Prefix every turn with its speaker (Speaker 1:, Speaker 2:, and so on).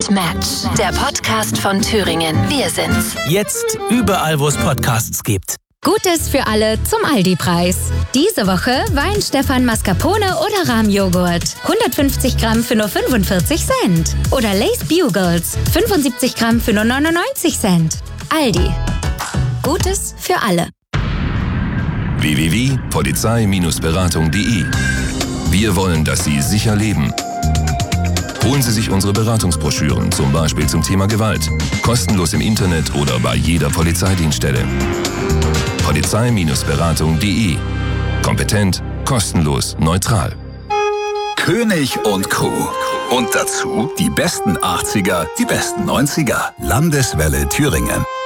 Speaker 1: Match, der Podcast von Thüringen. Wir sind's.
Speaker 2: Jetzt überall, wo es Podcasts gibt.
Speaker 3: Gutes für alle zum Aldi-Preis. Diese Woche Wein Stefan Mascarpone oder Rahmjoghurt. 150 Gramm für nur 45 Cent. Oder Lay's Bugles. 75 Gramm für nur 99 Cent. Aldi. Gutes für alle.
Speaker 4: www.polizei-beratung.de. Wir wollen, dass Sie sicher leben. Holen Sie sich unsere Beratungsbroschüren, zum Beispiel zum Thema Gewalt. Kostenlos im Internet oder bei jeder Polizeidienststelle. Polizei-beratung.de. Kompetent, kostenlos, neutral.
Speaker 5: König und Crew. Und dazu die besten 80er, die besten 90er. Landeswelle Thüringen.